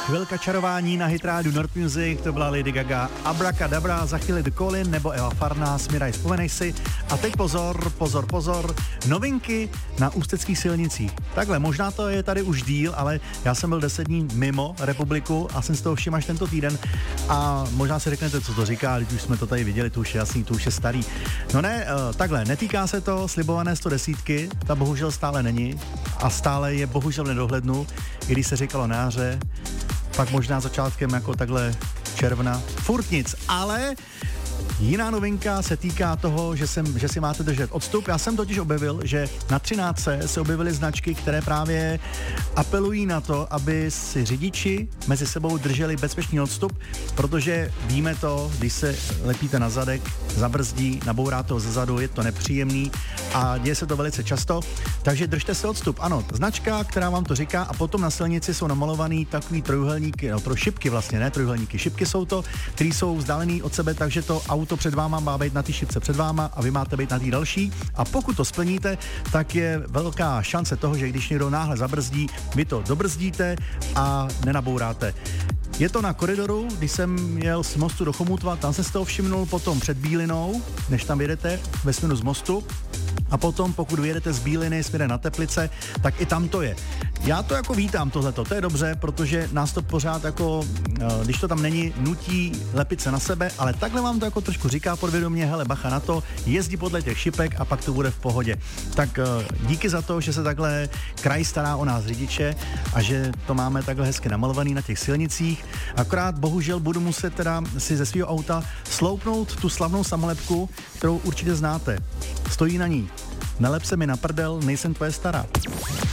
Chvilka čarování na hit rádiu Nord Music, to byla Lady Gaga, Abracadabra, za chvíli The Colin nebo Eva Farná, Smiraj, vzpomenej si. A teď pozor, novinky na ústeckých silnicích. Takhle, možná to je tady už díl, ale já jsem byl 10 dní mimo republiku a jsem z toho všim až tento týden a možná si řeknete, co to říká, když už jsme to tady viděli, to už je jasný, to už je starý. No ne, takhle, netýká se to slibované 110, ta bohužel stále není a stále je bohužel v nedohlednu, i když se říkalo na jaře, pak možná začátkem jako takhle června, furt nic, ale jiná novinka se týká toho, že si máte držet odstup. Já jsem totiž objevil, že na 13 se objevily značky, které právě apelují na to, aby si řidiči mezi sebou drželi bezpečný odstup, protože víme to, když se lepíte na zadek, zabrzdí, nabourá to ze zadu, je to nepříjemný a děje se to velice často, takže držte si odstup. Ano, značka, která vám to říká a potom na silnici jsou namalovaný takový trojuhelníky, šipky vlastně, ne trojuhelníky, šipky jsou to, které jsou vzdálený od sebe, takže to auto před váma má být na té šipce před váma a vy máte být na té další a pokud to splníte, tak je velká šance toho, že když někdo náhle zabrzdí, vy to dobrzdíte a nenabouráte. Je to na koridoru, když jsem jel z mostu do Chomutova, tam jsem si toho všimnul potom před Bílinou, než tam jedete ve směru z mostu. A potom, pokud vyjedete z Bíliny směrem na Teplice, tak i tam to je. Já to jako vítám tohleto, to je dobře, protože nás to pořád jako, když to tam není, nutí lepit se na sebe, ale takhle vám to jako trošku říká podvědomě, hele, bacha na to, jezdí podle těch šipek a pak to bude v pohodě. Tak díky za to, že se takhle kraj stará o nás řidiče a že to máme takhle hezky namalovaný na těch silnicích. Akorát bohužel budu muset teda si ze svého auta sloupnout tu slavnou samolepku, kterou určitě znáte. Stojí na ní: nelep se mi na prdel, nejsem tvoje stará.